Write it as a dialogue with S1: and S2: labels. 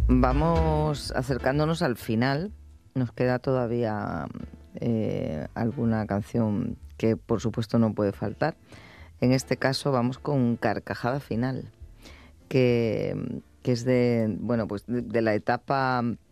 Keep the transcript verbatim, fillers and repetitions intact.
S1: Vamos acercándonos al final. Nos queda todavía eh, alguna canción que por supuesto no puede faltar. En este caso vamos con Carcajada Final, que, que es de, bueno, pues de, de la etapa